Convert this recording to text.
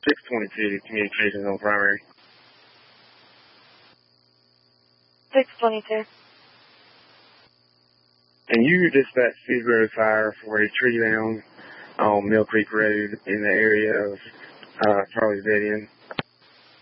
622 communications on primary. 622. And you dispatched Speed Road Fire for a tree down on Mill Creek Road in the area of Charlie's Dead End.